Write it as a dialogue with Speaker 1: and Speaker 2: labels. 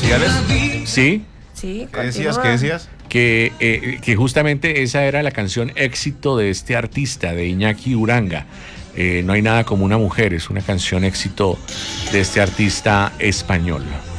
Speaker 1: comerciales.
Speaker 2: Sí,
Speaker 3: Sí,
Speaker 1: ¿Qué decías?
Speaker 3: continúa.
Speaker 1: ¿Qué decías?
Speaker 2: que justamente esa era la canción éxito de este artista, de Iñaki Uranga. No hay nada como una mujer, es una canción éxito de este artista español.